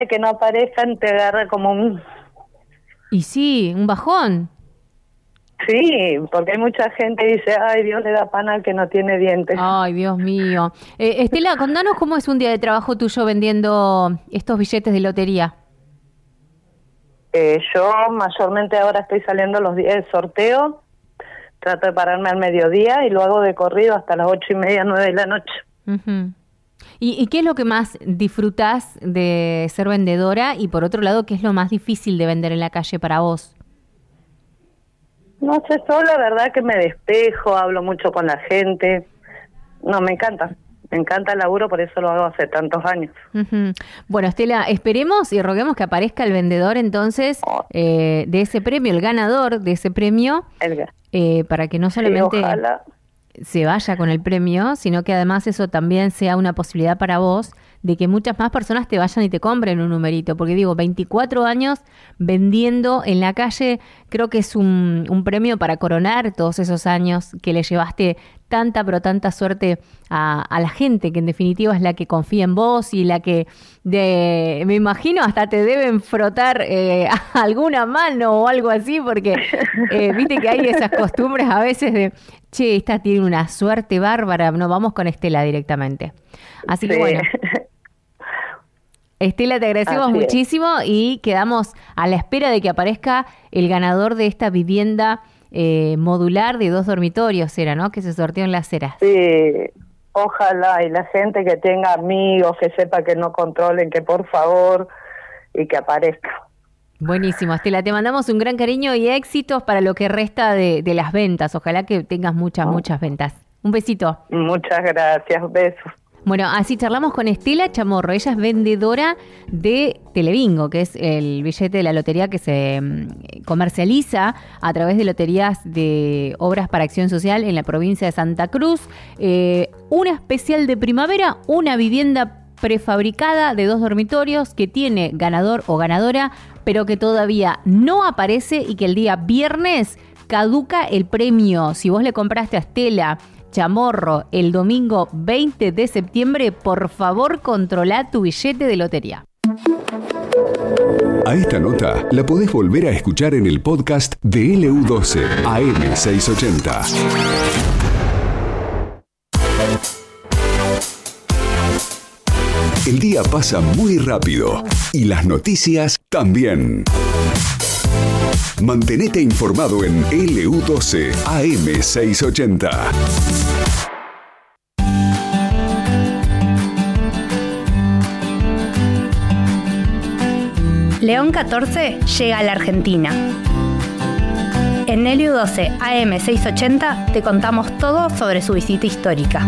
que no aparezcan te agarra como un... Y sí, un bajón. Sí, porque hay mucha gente que dice, ay, Dios le da pan al que no tiene dientes. Ay, Dios mío. Estela, contanos cómo es un día de trabajo tuyo vendiendo estos billetes de lotería. Yo mayormente ahora estoy saliendo los días de sorteo, trato de pararme al mediodía y lo hago de corrido hasta las 8:30, 9 de la noche. Uh-huh. ¿Y qué es lo que más disfrutás de ser vendedora? Y por otro lado, ¿qué es lo más difícil de vender en la calle para vos? No sé, yo la verdad que me despejo, hablo mucho con la gente. No, me encanta el laburo, por eso lo hago hace tantos años. Uh-huh. Bueno, Estela, esperemos y roguemos que aparezca el vendedor entonces de ese premio, el ganador de ese premio, para que no solamente... Sí, ojalá se vaya con el premio, sino que además eso también sea una posibilidad para vos de que muchas más personas te vayan y te compren un numerito, porque digo, 24 años vendiendo en la calle, creo que es un premio para coronar todos esos años que le llevaste tanta, pero tanta suerte a la gente, que en definitiva es la que confía en vos y la que, me imagino, hasta te deben frotar alguna mano o algo así, porque viste que hay esas costumbres a veces de, che, esta tiene una suerte bárbara, no, vamos con Estela directamente. Así que bueno, Estela, te agradecemos muchísimo y quedamos a la espera de que aparezca el ganador de esta vivienda modular de 2 dormitorios, era, ¿no? Que se sorteó en Las Heras. Sí, ojalá, y la gente que tenga amigos, que sepa que no controlen, que por favor, y que aparezca. Buenísimo, Estela, te mandamos un gran cariño y éxitos para lo que resta de las ventas. Ojalá que tengas muchas ventas. Un besito. Muchas gracias, besos. Bueno, así charlamos con Estela Chamorro. Ella es vendedora de Telebingo, que es el billete de la lotería que se comercializa a través de loterías de Obras para Acción Social en la provincia de Santa Cruz. Una especial de primavera, una vivienda prefabricada de 2 dormitorios que tiene ganador o ganadora, pero que todavía no aparece y que el día viernes caduca el premio. Si vos le compraste a Estela Chamorro el domingo 20 de septiembre, por favor controlá tu billete de lotería. A esta nota la podés volver a escuchar en el podcast de LU12 AM680. El día pasa muy rápido y las noticias también. Mantenete informado en LU12 AM680. León 14 llega a la Argentina. En LU12 AM680 te contamos todo sobre su visita histórica.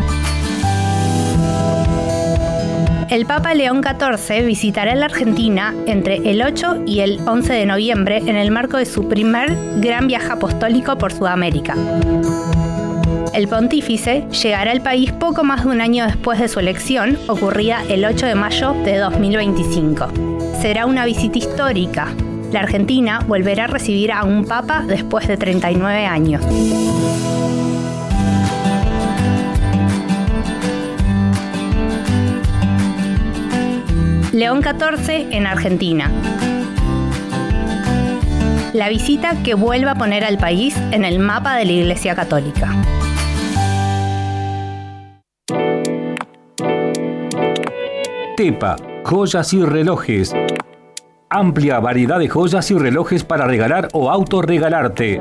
El Papa León XIV visitará la Argentina entre el 8 y el 11 de noviembre en el marco de su primer gran viaje apostólico por Sudamérica. El pontífice llegará al país poco más de un año después de su elección, ocurrida el 8 de mayo de 2025. Será una visita histórica. La Argentina volverá a recibir a un papa después de 39 años. León XIV en Argentina. La visita que vuelve a poner al país en el mapa de la Iglesia Católica. Tepa, joyas y relojes. Amplia variedad de joyas y relojes para regalar o autorregalarte.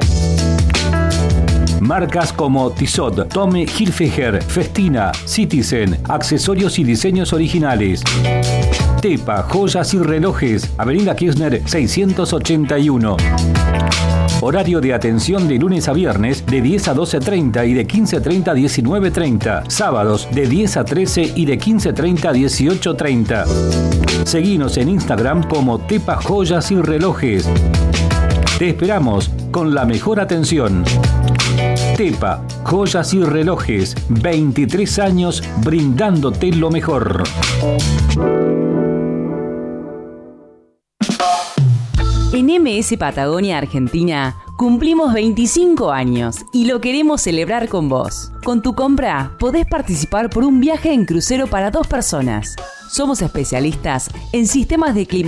Marcas como Tissot, Tommy Hilfiger, Festina, Citizen, accesorios y diseños originales. Tepa, joyas y relojes, Avenida Kirchner 681. Horario de atención de lunes a viernes de 10 a 12:30 y de 15:30 a 19:30. Sábados de 10 a 13 y de 15:30 a 18:30. Seguinos en Instagram como Tepa Joyas y Relojes. Te esperamos con la mejor atención. Tepa, joyas y relojes, 23 años brindándote lo mejor. En MS Patagonia Argentina cumplimos 25 años y lo queremos celebrar con vos. Con tu compra podés participar por un viaje en crucero para 2 personas. Somos especialistas en sistemas de clima